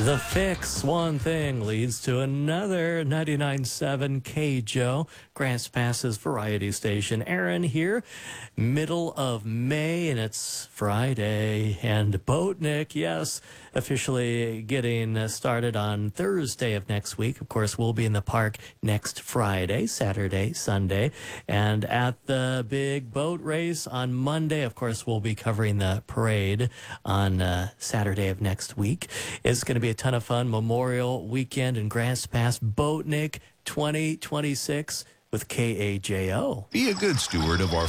The Fix, one thing leads to another. 99.7 KJO, Grants Pass's variety station. Aaron here, middle of May, and it's Friday. And Boatnik, yes, officially getting started on Thursday of next week. Of course, we'll be in the park next Friday, Saturday, Sunday. And at the big boat race on Monday, of course, we'll be covering the parade on Saturday of next week. It's going to be a ton of fun. Memorial Weekend in Grants Pass, Boatnik 2026 with KAJO. Be a good steward of our